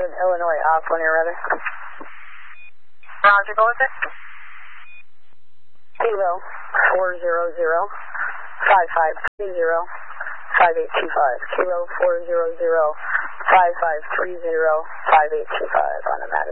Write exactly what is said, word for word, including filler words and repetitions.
Northern Illinois, off one air rather. Roger, go with it. Kilo four zero zero five five three zero five eight two five. Kilo four zero zero five five three zero five eight two five on the mat.